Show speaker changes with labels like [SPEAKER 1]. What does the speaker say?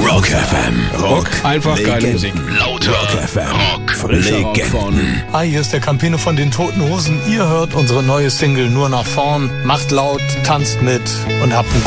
[SPEAKER 1] Rock FM. Rock.
[SPEAKER 2] Einfach geile
[SPEAKER 1] Legenden.
[SPEAKER 2] Musik.
[SPEAKER 1] Lauter Rock FM. Rock. Frischer Rock von...
[SPEAKER 3] Hi, hier ist der Campino von den Toten Hosen. Ihr hört unsere neue Single Nur nach vorn. Macht laut, tanzt mit und habt einen